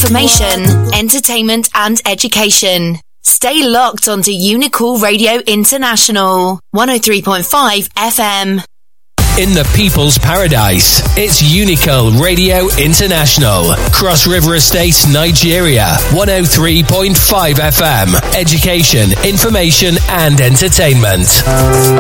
information, entertainment and education. Stay locked onto Unicool Radio International, 103.5 FM. In the People's Paradise, it's Unicool Radio International. Cross River Estates, Nigeria, 103.5 FM. Education, information and entertainment.